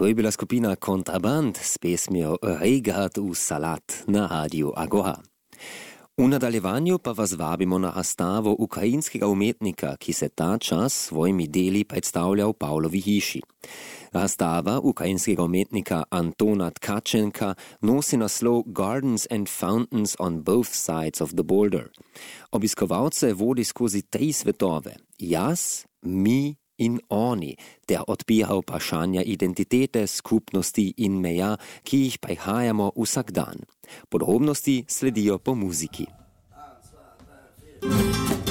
To je bila skupina Kontraband s pesmijo Regat u salat na Radiu Agora. V nadaljevanju pa vas vabimo na razstavo ukrajinskega umetnika, ki se ta čas s svojimi deli predstavlja v Pavlovi hiši. Razstava ukrajinskega umetnika Antona Tkačenka nosi naslov Gardens and Fountains on Both Sides of the Border. Obiskovalce vodi skozi 3 svetove, jaz, mi in oni, ter odpira vprašanja identitete, skupnosti in meja, ki jih prehajamo vsak dan. Podrobnosti sledijo po muziki. 1, 2, 3, 4.